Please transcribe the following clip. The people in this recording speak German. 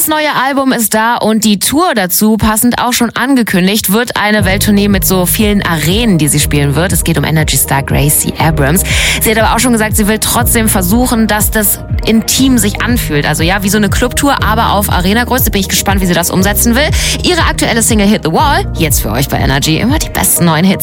Das neue Album ist da und die Tour dazu, passend auch schon angekündigt, wird eine Welttournee mit so vielen Arenen, die sie spielen wird. Es geht um Energy-Star Gracie Abrams. Sie hat aber auch schon gesagt, sie will trotzdem versuchen, dass das intim sich anfühlt. Also ja, wie so eine Clubtour, aber auf Arena-Größe. Bin ich gespannt, wie sie das umsetzen will. Ihre aktuelle Single Hit the Wall, jetzt für euch bei Energy. Immer die besten neuen Hits.